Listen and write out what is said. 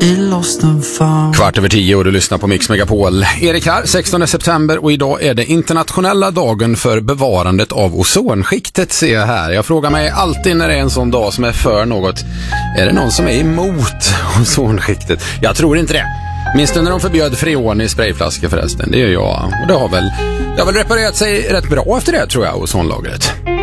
i Lost and Found. 9:15 och du lyssnar på Mix Megapol. Erik här, 16 september och idag är det internationella dagen för bevarandet av ozonskiktet, ser jag här. Jag frågar mig alltid när det är en sån dag som är för något, är det någon som är emot ozonskiktet? Jag tror inte det. Minns du när de förbjöd freon i sprayflaskor förresten? Det gör jag. Och det har väl reparerat sig rätt bra efter det, tror jag, ozonlagret.